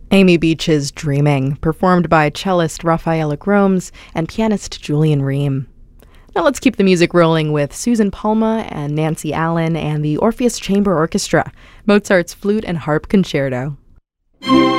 Amy Beach's Dreaming, performed by cellist Rafaela Gromes and pianist Julian Ream. Now let's keep the music rolling with Susan Palma and Nancy Allen and the Orpheus Chamber Orchestra, Mozart's Flute and Harp Concerto.